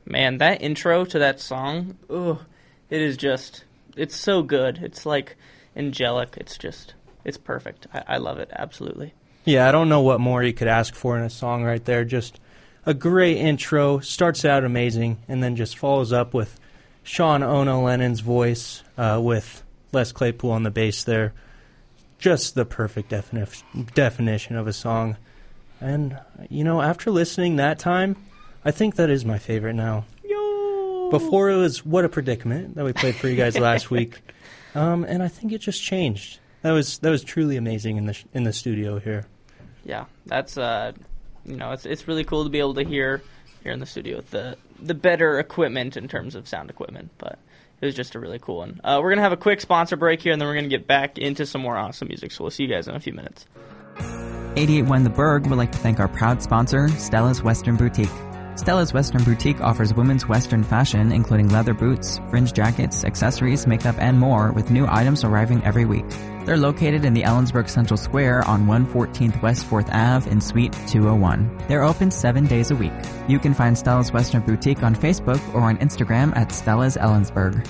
Man, that intro to that song, it is just, it's so good. It's like angelic. It's perfect. I love it, absolutely. Yeah, I don't know what more you could ask for in a song right there. Just a great intro, starts out amazing, and then just follows up with Sean Ono Lennon's voice with Les Claypool on the bass there. Just the perfect definition of a song. And, after listening that time, I think that is my favorite now. Yo! Before it was What a Predicament that we played for you guys last week. And I think it just changed. That was truly amazing in the studio here. Yeah, that's it's really cool to be able to hear here in the studio with the better equipment in terms of sound equipment, but it was just a really cool one. We're going to have a quick sponsor break here, and then we're going to get back into some more awesome music, so we'll see you guys in a few minutes. 88.1 The Berg would like to thank our proud sponsor, Stella's Western Boutique. Stella's Western Boutique offers women's Western fashion, including leather boots, fringe jackets, accessories, makeup, and more, with new items arriving every week. They're located in the Ellensburg Central Square on 114th West 4th Ave in Suite 201. They're open 7 days a week. You can find Stella's Western Boutique on Facebook or on Instagram at Stella's Ellensburg.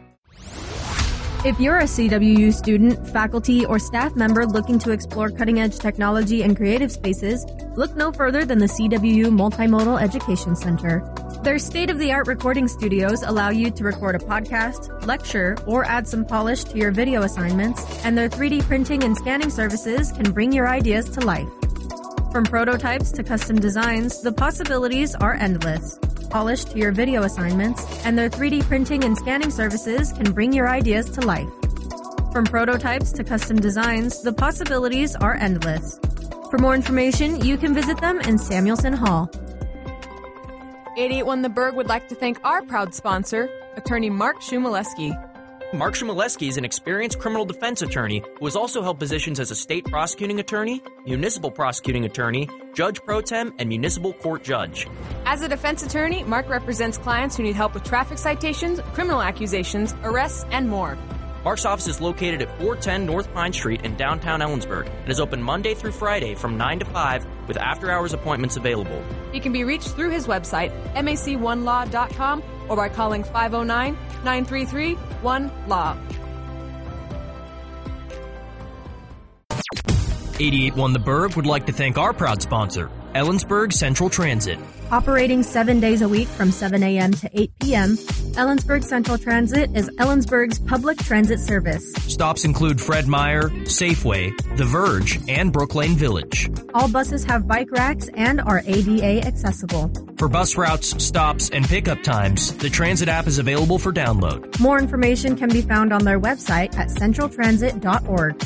If you're a CWU student, faculty, or staff member looking to explore cutting-edge technology and creative spaces, look no further than the CWU Multimodal Education Center. Their state-of-the-art recording studios allow you to record a podcast, lecture, or add some polish to your video assignments, and their 3D printing and scanning services can bring your ideas to life. From prototypes to custom designs, the possibilities are endless. Polish to your video assignments, and their 3D printing and scanning services can bring your ideas to life. From prototypes to custom designs, the possibilities are endless. For more information, you can visit them in Samuelson Hall. 88.1 The Berg would like to thank our proud sponsor, attorney Mark Shumaleski. Mark Shumaleski is an experienced criminal defense attorney who has also held positions as a state prosecuting attorney, municipal prosecuting attorney, judge pro tem, and municipal court judge. As a defense attorney, Mark represents clients who need help with traffic citations, criminal accusations, arrests, and more. Mark's office is located at 410 North Pine Street in downtown Ellensburg and is open Monday through Friday from 9 to 5 with after-hours appointments available. He can be reached through his website, mac1law.com, or by calling 509-933-1LAW. 88.1 The Berg would like to thank our proud sponsor, Ellensburg Central Transit. Operating 7 days a week from 7 a.m. to 8 p.m., Ellensburg Central Transit is Ellensburg's public transit service. Stops include Fred Meyer, Safeway, The Verge, and Brooklane Village. All buses have bike racks and are ADA accessible. For bus routes, stops, and pickup times, the Transit app is available for download. More information can be found on their website at centraltransit.org.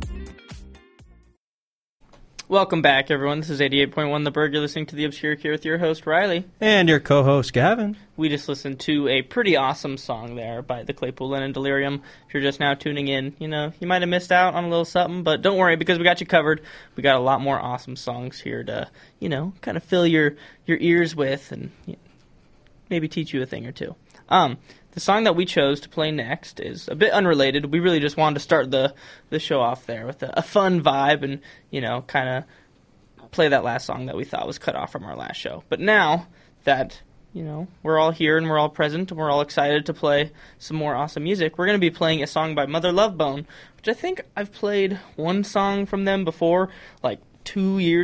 Welcome back, everyone. This is 88.1 The Berg. You're listening to The Obscure Cure with your host, Riley. And your co-host, Gavin. We just listened to a pretty awesome song there by the Claypool Lennon Delirium. If you're just now tuning in, you might have missed out on a little something, but don't worry, because we got you covered. We got a lot more awesome songs here to, kind of fill your ears with and maybe teach you a thing or two. The song that we chose to play next is a bit unrelated. We really just wanted to start the show off there with a fun vibe and, kind of play that last song that we thought was cut off from our last show. But now that, we're all here and we're all present and we're all excited to play some more awesome music, we're going to be playing a song by Mother Love Bone, which I think I've played one song from them before, like 2 years